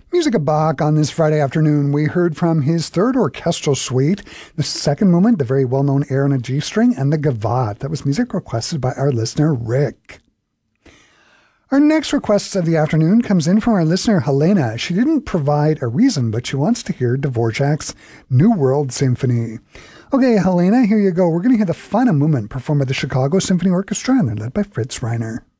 Music of Bach on this Friday afternoon. We heard from his third orchestral suite, the second movement, the very well-known air on a G string, and the Gavotte. That was music requested by our listener, Rick. Our next request of the afternoon comes in from our listener, Helena. She didn't provide a reason, but she wants to hear Dvorak's New World Symphony. Okay, Helena, here you go. We're going to hear the final movement performed by the Chicago Symphony Orchestra, and they're led by Fritz Reiner.